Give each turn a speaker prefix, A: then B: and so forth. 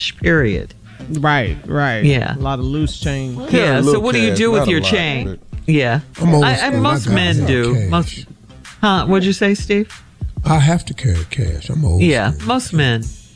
A: period.
B: Right.
A: Yeah.
B: A lot of loose change.
A: Yeah. So what do you do with your chain? Yeah. Most men do. What'd you say, Steve?
C: I have to carry cash. I'm old.
A: Yeah. Most men.